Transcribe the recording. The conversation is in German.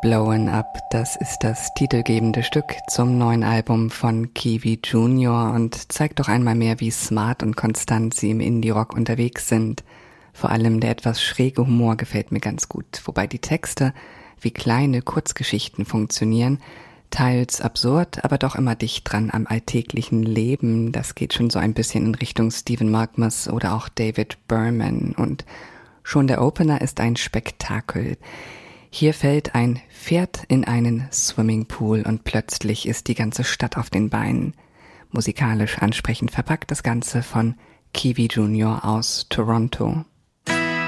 Blowin' Up, das ist das titelgebende Stück zum neuen Album von Kiwi Junior und zeigt doch einmal mehr, wie smart und konstant sie im Indie-Rock unterwegs sind. Vor allem der etwas schräge Humor gefällt mir ganz gut, wobei die Texte wie kleine Kurzgeschichten funktionieren, teils absurd, aber doch immer dicht dran am alltäglichen Leben. Das geht schon so ein bisschen in Richtung Stephen Malkmus oder auch David Berman und schon der Opener ist ein Spektakel. Hier fällt ein Pferd in einen Swimmingpool und plötzlich ist die ganze Stadt auf den Beinen. Musikalisch ansprechend verpackt das Ganze von Kiwi Junior aus Toronto.